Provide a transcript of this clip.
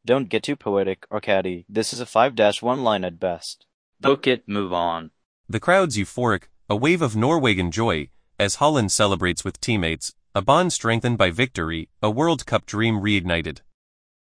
Don't get too poetic or catty. This is a 5-1 line at best. Book it, move on. The crowd's euphoric, a wave of Norwegian joy, as Holland celebrates with teammates, a bond strengthened by victory, a World Cup dream reignited.